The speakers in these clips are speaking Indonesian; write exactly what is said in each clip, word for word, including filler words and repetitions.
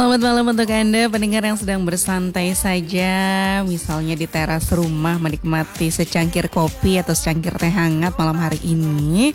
Selamat malam untuk Anda pendengar yang sedang bersantai saja, misalnya di teras rumah menikmati secangkir kopi atau secangkir teh hangat malam hari ini.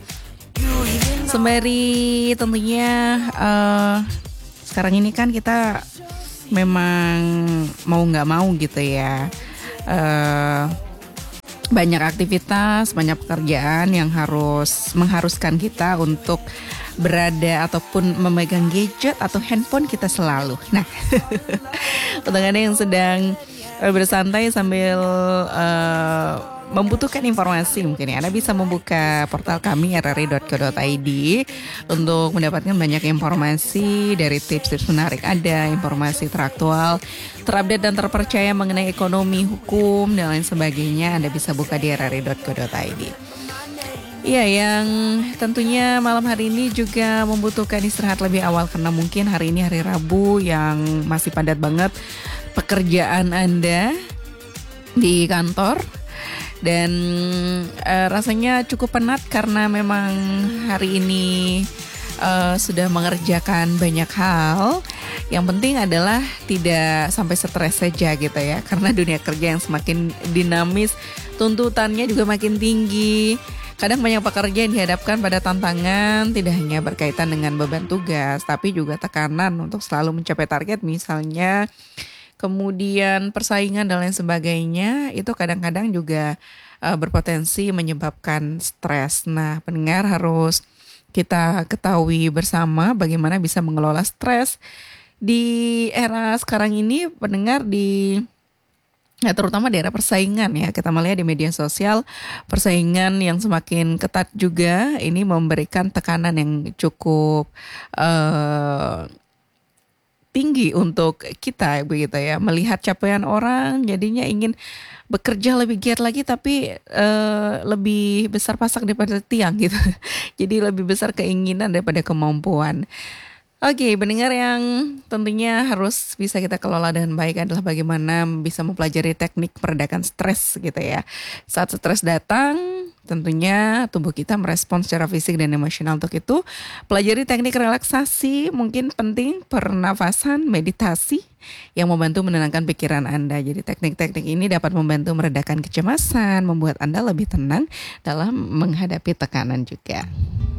Sembari tentunya uh, sekarang ini kan kita memang mau nggak mau gitu ya, uh, banyak aktivitas, banyak pekerjaan yang harus mengharuskan kita untuk berada ataupun memegang gadget atau handphone kita selalu. Nah, untuk Anda yang sedang bersantai sambil uh, membutuhkan informasi, mungkin ya, Anda bisa membuka portal kami r r i dot co dot i d untuk mendapatkan banyak informasi dari tips-tips menarik, ada informasi teraktual, terupdate dan terpercaya mengenai ekonomi, hukum, dan lain sebagainya. Anda bisa buka di r r i dot co dot i d. Iya, yang tentunya malam hari ini juga membutuhkan istirahat lebih awal karena mungkin hari ini hari Rabu yang masih padat banget pekerjaan Anda di kantor. Dan uh, rasanya cukup penat karena memang hari ini uh, sudah mengerjakan banyak hal. Yang penting adalah tidak sampai stres saja gitu ya, karena dunia kerja yang semakin dinamis, tuntutannya juga makin tinggi. Kadang banyak pekerja yang dihadapkan pada tantangan tidak hanya berkaitan dengan beban tugas, tapi juga tekanan untuk selalu mencapai target misalnya, kemudian persaingan dan lain sebagainya. Itu kadang-kadang juga uh, berpotensi menyebabkan stres. Nah, pendengar harus kita ketahui bersama bagaimana bisa mengelola stres di era sekarang ini, pendengar, di ya, terutama di era persaingan ya. Kita melihat di media sosial persaingan yang semakin ketat juga ini memberikan tekanan yang cukup uh, tinggi untuk kita begitu ya. Melihat capaian orang jadinya ingin bekerja lebih giat lagi, tapi uh, lebih besar pasak daripada tiang gitu. Jadi lebih besar keinginan daripada kemampuan. Oke, pendengar, yang tentunya harus bisa kita kelola dengan baik adalah bagaimana bisa mempelajari teknik meredakan stres gitu ya. Saat stres datang, tentunya tubuh kita merespons secara fisik dan emosional. Untuk itu, pelajari teknik relaksasi, mungkin penting pernafasan, meditasi yang membantu menenangkan pikiran Anda. Jadi teknik-teknik ini dapat membantu meredakan kecemasan, membuat Anda lebih tenang dalam menghadapi tekanan juga.